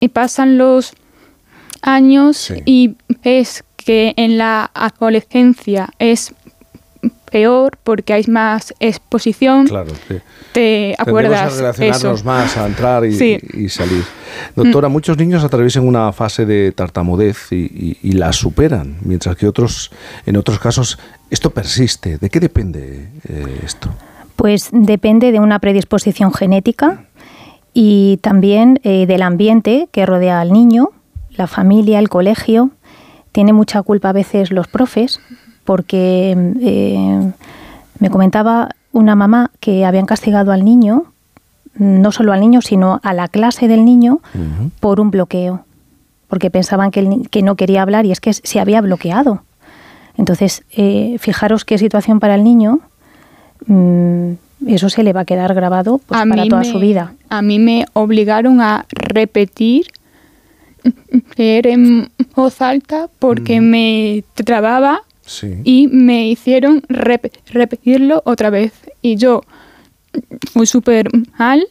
y pasan los años Sí. y ves que en la adolescencia es peor porque hay más exposición. Claro, ¿Te acuerdas? tendemos a relacionarnos eso? más, a entrar Sí. y salir. Doctora, muchos niños atraviesan una fase de tartamudez y la superan, mientras que en otros casos esto persiste. ¿De qué depende esto? Pues depende de una predisposición genética y también del ambiente que rodea al niño, la familia, el colegio. Tiene mucha culpa a veces los profes, porque me comentaba una mamá que habían castigado al niño, no solo al niño, sino a la clase del niño, por un bloqueo, porque pensaban que no quería hablar y es que se había bloqueado. Entonces, fijaros qué situación para el niño, eso se le va a quedar grabado pues, para toda su vida. A mí me obligaron a repetir, leer en voz alta porque me trababa. Sí. Y me hicieron repetirlo otra vez. Y yo fui súper mal,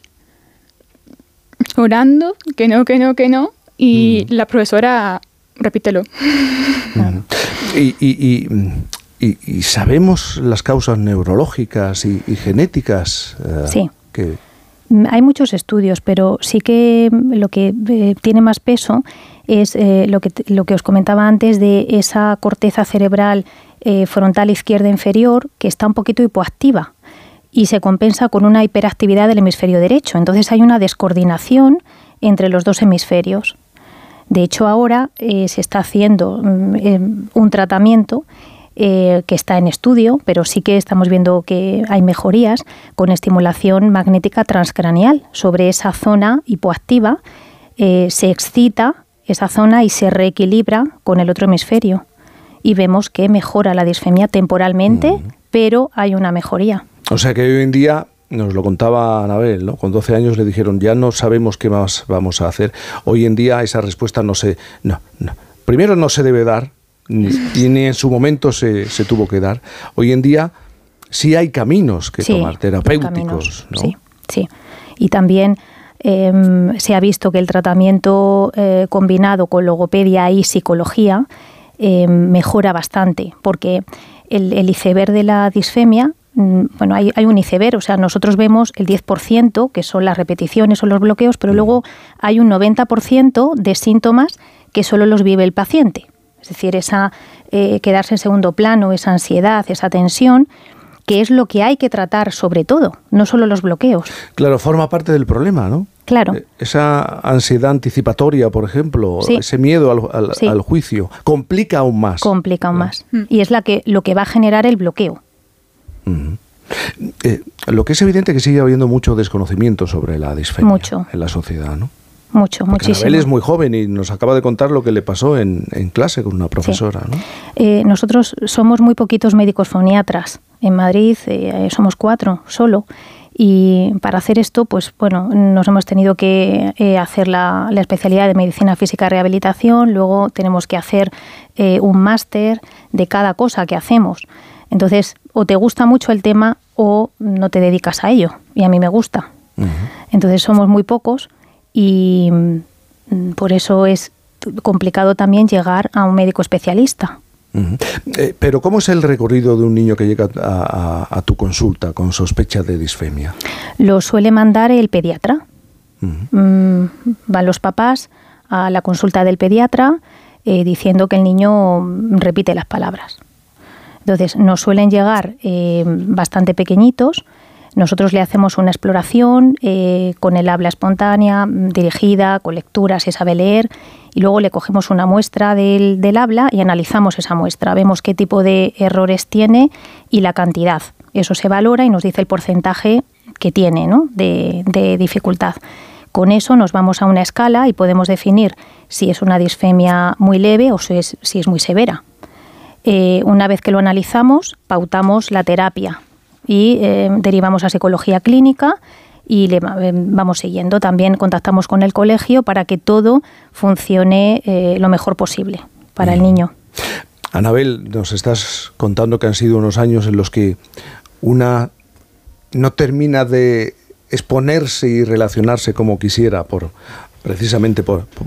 orando, que no. Y la profesora, repítelo. ¿Y sabemos las causas neurológicas y genéticas? Sí. Que... Hay muchos estudios, pero sí que lo que tiene más peso es lo que os comentaba antes de esa corteza cerebral frontal izquierda inferior que está un poquito hipoactiva y se compensa con una hiperactividad del hemisferio derecho. Entonces hay una descoordinación entre los dos hemisferios. De hecho, ahora se está haciendo un tratamiento que está en estudio, pero sí que estamos viendo que hay mejorías con estimulación magnética transcraneal sobre esa zona hipoactiva. Se excita esa zona y se reequilibra con el otro hemisferio. Y vemos que mejora la disfemia temporalmente, pero hay una mejoría. O sea que hoy en día, nos lo contaba Anabel, ¿no? Con 12 años le dijeron, ya no sabemos qué más vamos a hacer. Hoy en día esa respuesta no. Primero no se debe dar, y ni en su momento se tuvo que dar. Hoy en día sí hay caminos que tomar, terapéuticos, ¿no? Sí. Y también se ha visto que el tratamiento combinado con logopedia y psicología mejora bastante, porque el iceberg de la disfemia, bueno, hay un iceberg, o sea, nosotros vemos el 10%, que son las repeticiones o los bloqueos, pero luego hay un 90% de síntomas que solo los vive el paciente. Es decir, esa quedarse en segundo plano, esa ansiedad, esa tensión, que es lo que hay que tratar sobre todo, no solo los bloqueos. Claro, forma parte del problema, ¿no? Claro. Esa ansiedad anticipatoria, por ejemplo, sí. ese miedo al juicio, complica aún más. Complica aún más. Y es lo que va a generar el bloqueo. Lo que es evidente que sigue habiendo mucho desconocimiento sobre la disfemia en la sociedad, ¿no? Muchísimo. Anabel es muy joven y nos acaba de contar lo que le pasó en clase con una profesora, ¿no? Nosotros somos muy poquitos médicos foniatras. En Madrid somos 4 solo. Y para hacer esto, pues bueno, nos hemos tenido que hacer la especialidad de Medicina Física y Rehabilitación. Luego tenemos que hacer un máster de cada cosa que hacemos. Entonces, o te gusta mucho el tema o no te dedicas a ello. Y a mí me gusta. Entonces somos muy pocos. Y por eso es complicado también llegar a un médico especialista. Pero ¿cómo es el recorrido de un niño que llega a tu consulta con sospecha de disfemia? Lo suele mandar el pediatra. Van los papás a la consulta del pediatra diciendo que el niño repite las palabras. Entonces nos suelen llegar bastante pequeñitos. Nosotros le hacemos una exploración con el habla espontánea, dirigida, con lectura, si sabe leer, y luego le cogemos una muestra del habla y analizamos esa muestra. Vemos qué tipo de errores tiene y la cantidad. Eso se valora y nos dice el porcentaje que tiene, ¿no?, de dificultad. Con eso nos vamos a una escala y podemos definir si es una disfemia muy leve o si es muy severa. Una vez que lo analizamos, pautamos la terapia y derivamos a psicología clínica y le vamos siguiendo. También contactamos con el colegio para que todo funcione lo mejor posible para el niño. Anabel, nos estás contando que han sido unos años en los que una no termina de exponerse y relacionarse como quisiera precisamente por